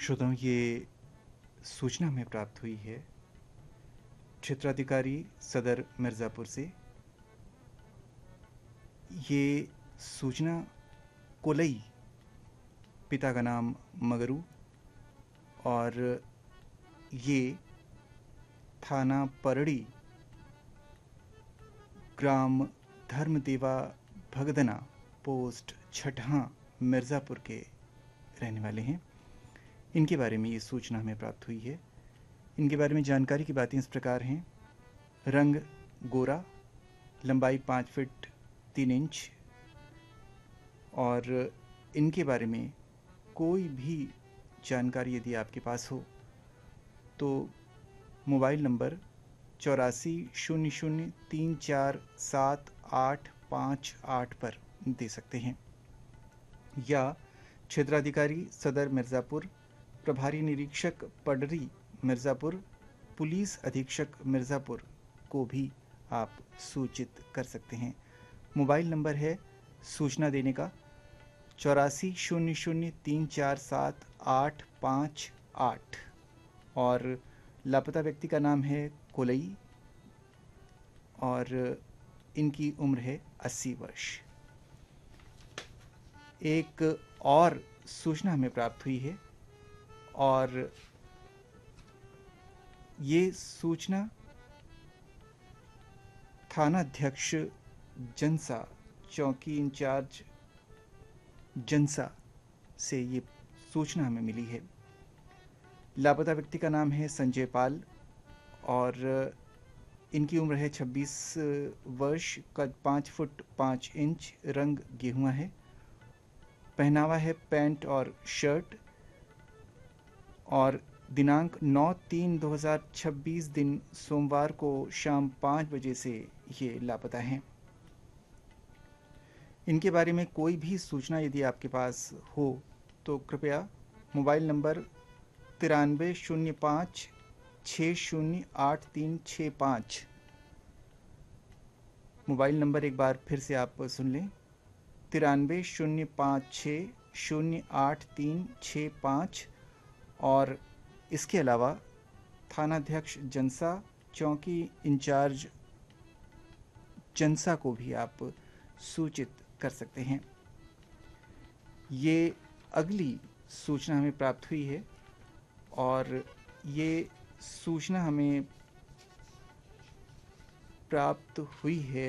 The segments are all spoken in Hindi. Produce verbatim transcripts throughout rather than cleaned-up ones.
श्रोताओं, ये सूचना हमें प्राप्त हुई है क्षेत्राधिकारी सदर मिर्ज़ापुर से। ये सूचना कोलई, पिता का नाम मगरू, और ये थाना परड़ी, ग्राम धर्मदेवा भगदना, पोस्ट छठा, मिर्ज़ापुर के रहने वाले हैं। इनके बारे में ये सूचना हमें प्राप्त हुई है। इनके बारे में जानकारी की बातें इस प्रकार हैं। रंग गोरा, लंबाई पाँच फिट तीन इंच, और इनके बारे में कोई भी जानकारी यदि आपके पास हो तो मोबाइल नंबर चौरासी शून्य शून्य तीन चार सात आठ पाँच आठ पर दे सकते हैं, या क्षेत्राधिकारी सदर मिर्ज़ापुर, प्रभारी निरीक्षक पडरी मिर्ज़ापुर, पुलिस अधीक्षक मिर्ज़ापुर को भी आप सूचित कर सकते हैं। मोबाइल नंबर है सूचना देने का चौरासी शून्य शून्य तीन चार सात आठ पाँच आठ, और लापता व्यक्ति का नाम है कोलई और इनकी उम्र है अस्सी वर्ष। एक और सूचना हमें प्राप्त हुई है, और ये सूचना थाना अध्यक्ष जनसा, चौकी इंचार्ज जनसा से ये सूचना हमें मिली है। लापता व्यक्ति का नाम है संजय पाल और इनकी उम्र है छब्बीस वर्ष, कद पाँच फुट पाँच इंच, रंग गेहुआ है, पहनावा है पैंट और शर्ट, और दिनांक नौ तीन दो हज़ार छब्बीस दिन सोमवार को शाम पाँच बजे से ये लापता हैं। इनके बारे में कोई भी सूचना यदि आपके पास हो तो कृपया मोबाइल नंबर तिरानवे शून्य पाँच छः शून्य आठ तीन छः पाँच, मोबाइल नंबर एक बार फिर से आप सुन लें, तिरानवे शून्य पाँच छः शून्य आठ तीन छः पाँच, और इसके अलावा थानाध्यक्ष जनसा, चौकी इंचार्ज जनसा को भी आप सूचित कर सकते हैं। ये अगली सूचना हमें प्राप्त हुई है, और ये सूचना हमें प्राप्त हुई है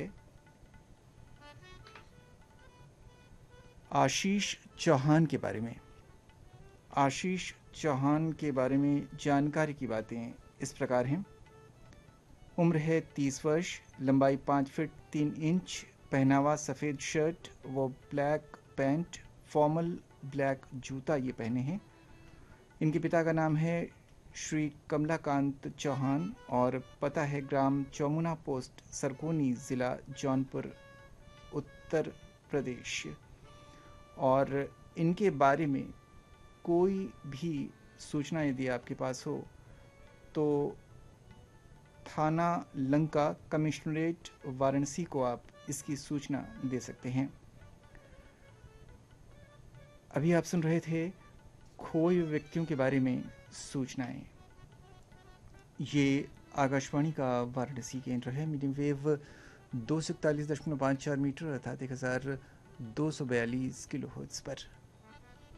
आशीष चौहान के बारे में। आशीष चौहान के बारे में जानकारी की बातें इस प्रकार हैं। उम्र है तीस वर्ष, लंबाई पाँच फीट तीन इंच, पहनावा सफ़ेद शर्ट व ब्लैक पैंट, फॉर्मल ब्लैक जूता ये पहने हैं। इनके पिता का नाम है श्री कमलाकांत चौहान और पता है ग्राम चौमुना पोस्ट सरकोनी, ज़िला जौनपुर, उत्तर प्रदेश। और इनके बारे में कोई भी सूचना यदि आपके पास हो तो थाना लंका, कमिश्नरेट वाराणसी को आप इसकी सूचना दे सकते हैं। अभी आप सुन रहे थे खोए व्यक्तियों के बारे में सूचनाएं। ये आकाशवाणी का वाराणसी केंद्र है। मीडियम वेव दो सौ इकतालीस दशमलव पाँच चार मीटर अर्थात एक हज़ार दो सौ बयालीस किलो हर्ट्ज़ पर।